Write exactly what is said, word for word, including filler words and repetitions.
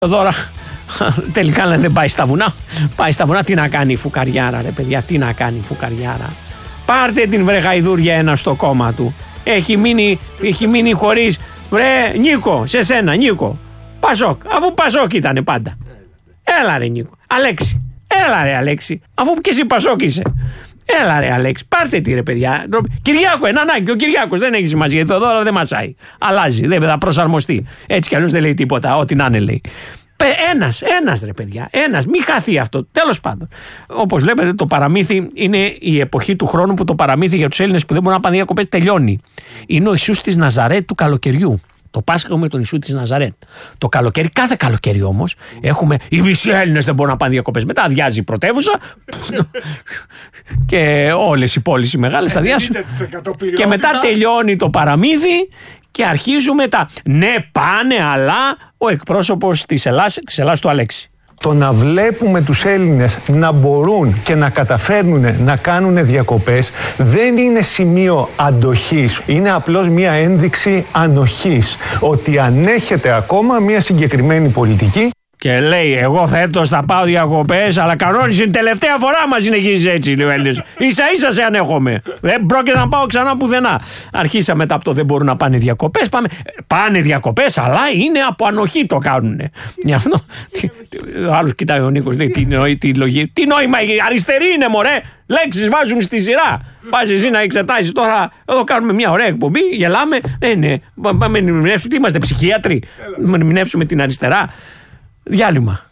Τώρα τελικά λένε δεν πάει στα βουνά. Πάει στα βουνά. Τι να κάνει η φουκαριάρα, ρε παιδιά, τι να κάνει η φουκαριάρα. Πάρτε την βρε γαϊδούρια ένα στο κόμμα του. Έχει μείνει, έχει μείνει χωρίς. Βρε Νίκο, σε σένα Νίκο. Πασόκ, αφού Πασόκ ήτανε πάντα. Έλα ρε Νίκο. Αλέξη, έλα ρε Αλέξη. Αφού και εσύ Πασόκ είσαι. Έλα ρε Αλέξη, πάρτε τη ρε παιδιά. Κυριάκο, ένα ανάγκη. Ο Κυριάκος δεν έχει σημασία γιατί το δώρο δεν ματσάει. Αλλάζει, δεν θα προσαρμοστεί. Έτσι κι αλλιώς δεν λέει τίποτα, ό,τι να είναι λέει. Ένας, ένας ρε παιδιά, ένας, μη χαθεί αυτό. Τέλος πάντων. Όπως βλέπετε, το παραμύθι είναι η εποχή του χρόνου που το παραμύθι για τους Έλληνες που δεν μπορούν να πάνε διακοπές τελειώνει. Είναι ο Ιησούς της Ναζαρέτ του καλοκαιριού. Το Πάσχα με τον Ιησού της Ναζαρέτ. Το καλοκαίρι, κάθε καλοκαίρι όμως, έχουμε. Οι μισοί Έλληνες δεν μπορούν να πάνε διακοπές. Μετά αδειάζει η πρωτεύουσα και όλες οι πόλεις οι μεγάλες αδειάσουν. Και μετά τελειώνει το παραμύθι. Και αρχίζουμε τα ναι πάνε, αλλά ο εκπρόσωπος της Ελλάδας, της Ελλάδας του Αλέξη. Το να βλέπουμε τους Έλληνες να μπορούν και να καταφέρνουν να κάνουν διακοπές δεν είναι σημείο αντοχής. Είναι απλώς μια ένδειξη ανοχής. Ότι ανέχεται ακόμα μια συγκεκριμένη πολιτική. Και λέει, εγώ φέτος θα πάω διακοπές, αλλά κανόνισε την τελευταία φορά μας συνεχίζεις έτσι, λέει ο Έλληνες. Ίσα ίσα σε ανέχομαι. Δεν πρόκειται να πάω ξανά πουθενά. Αρχίσαμε μετά από το δεν μπορούν να πάνε διακοπές. Πάμε, πάνε διακοπές, αλλά είναι από ανοχή το κάνουνε. Γι' αυτό. Ο άλλος κοιτάει ο Νίκος, λέει, τι, νοή, τι, λογή, τι νόημα, αριστερή είναι μωρέ. Λέξεις βάζουν στη σειρά. Πας εσύ να εξετάσεις τώρα. Εδώ κάνουμε μια ωραία εκπομπή, γελάμε. Δεν είναι. Πάμε να ερμηνεύσουμε. Τι είμαστε, ψυχίατροι. Να ερμηνεύσουμε την αριστερά. Διάλειμμα.